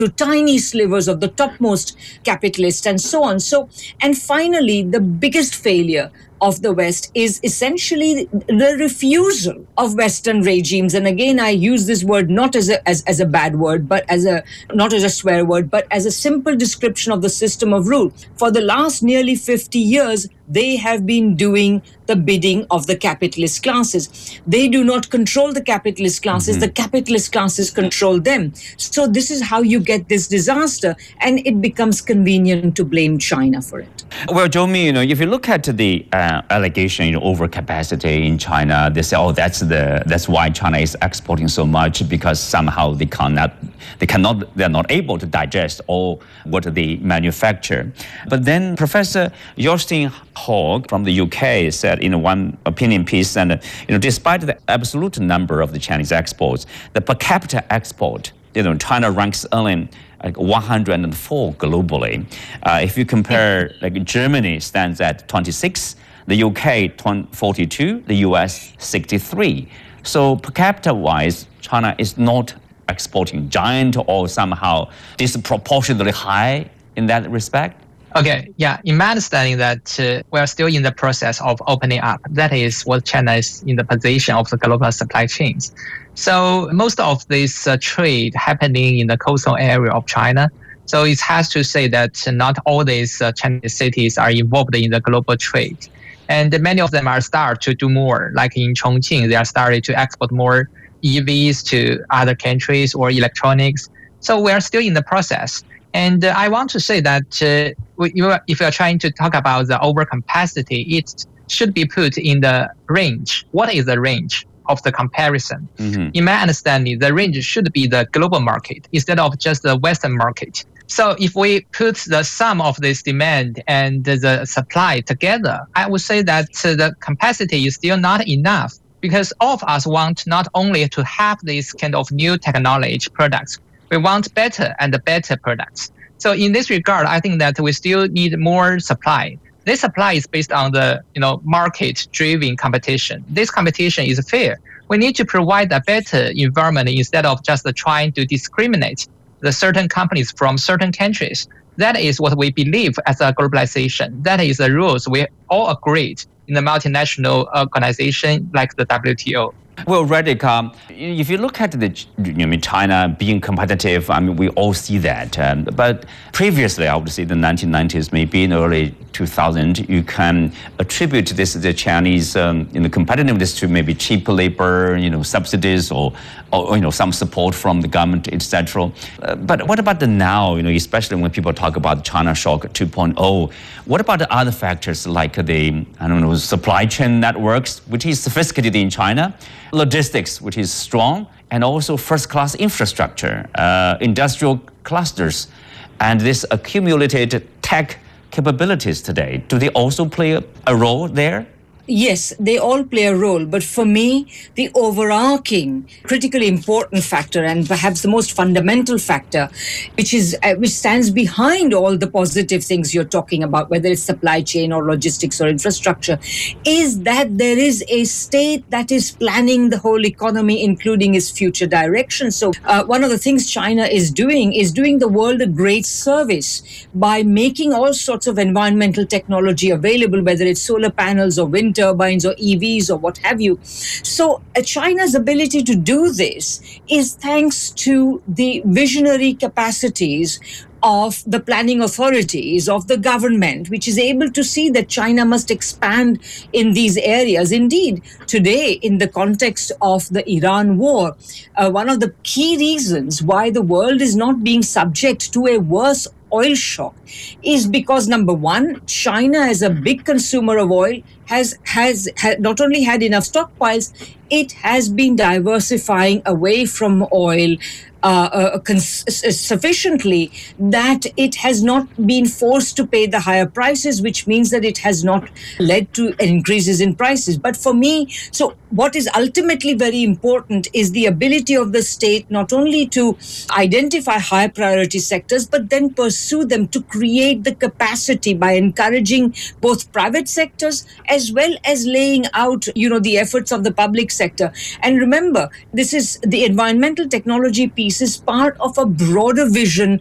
to tiny slivers of the topmost capitalists and so on. So, and finally, the biggest failure of the West is essentially the refusal of Western regimes. And again, I use this word not as a bad word, but not as a swear word, but as a simple description of the system of rule. For the last nearly 50 years, they have been doing the bidding of the capitalist classes. They do not control the capitalist classes. The capitalist classes control them. So this is how you get this disaster, and it becomes convenient to blame China for it. Well, Zhou Mi, if you look at the allegation, overcapacity in China, they say, oh, that's why China is exporting so much, because somehow they're not able to digest all what they manufacture. But then Professor Jostein Haug from the UK said in one opinion piece, and despite the absolute number of the Chinese exports, the per capita export, China ranks only like 104 globally. If you compare, like Germany stands at 26, the UK 42, the US 63. So per capita wise, China is not exporting giant or somehow disproportionately high in that respect. Okay, yeah. In my understanding that we are still in the process of opening up. That is what China is in the position of the global supply chains. So most of this trade happening in the coastal area of China. So it has to say that not all these Chinese cities are involved in the global trade. And many of them are starting to do more. Like in Chongqing, they are starting to export more EVs to other countries or electronics. So we are still in the process. And I want to say that if you are trying to talk about the overcapacity, it should be put in the range. What is the range of the comparison? In my understanding, the range should be the global market instead of just the Western market. So if we put the sum of this demand and the supply together, I would say that the capacity is still not enough, because all of us want not only to have this kind of new technology products, we want better and better products. So in this regard, I think that we still need more supply. This supply is based on the market-driven competition. This competition is fair. We need to provide a better environment instead of just trying to discriminate the certain companies from certain countries. That is what we believe as a globalization. That is the rules we all agreed in the multinational organization like the WTO. Well, Radek, if you look at China being competitive, we all see that. But previously, I would say the 1990s, maybe in early 2000, you can attribute the Chinese in the competitiveness to maybe cheap labor, subsidies or some support from the government, etc. But what about the now? Especially when people talk about China Shock 2.0, what about the other factors like the supply chain networks, which is sophisticated in China? Logistics, which is strong, and also first-class infrastructure, industrial clusters, and this accumulated tech capabilities today. Do they also play a role there? Yes, they all play a role. But for me, the overarching, critically important factor, and perhaps the most fundamental factor, which stands behind all the positive things you're talking about, whether it's supply chain or logistics or infrastructure, is that there is a state that is planning the whole economy, including its future direction. So one of the things China is doing the world a great service by making all sorts of environmental technology available, whether it's solar panels or wind turbines or EVs or what have you. So China's ability to do this is thanks to the visionary capacities of the planning authorities, of the government, which is able to see that China must expand in these areas. Indeed, today, in the context of the Iran war, one of the key reasons why the world is not being subject to a worse oil shock is because, number one, China, as a big consumer of oil, has not only had enough stockpiles, it has been diversifying away from oil sufficiently that it has not been forced to pay the higher prices, which means that it has not led to increases in prices. But for me, so what is ultimately very important is the ability of the state not only to identify high priority sectors, but then pursue them to create the capacity by encouraging both private sectors as as well as laying out, the efforts of the public sector. And remember, this is the environmental technology piece is part of a broader vision